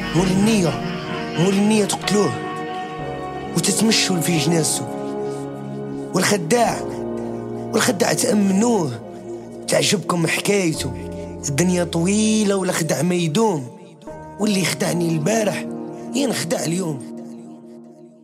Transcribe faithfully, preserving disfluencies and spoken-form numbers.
مول النية مول النية تقتلوه وتتمشوا في جنازته، والخداع والخداع تأمنوه. تعجبكم حكايته، الدنيا طويلة والخدع ما يدوم، واللي خدعني البارح ينخدع اليوم.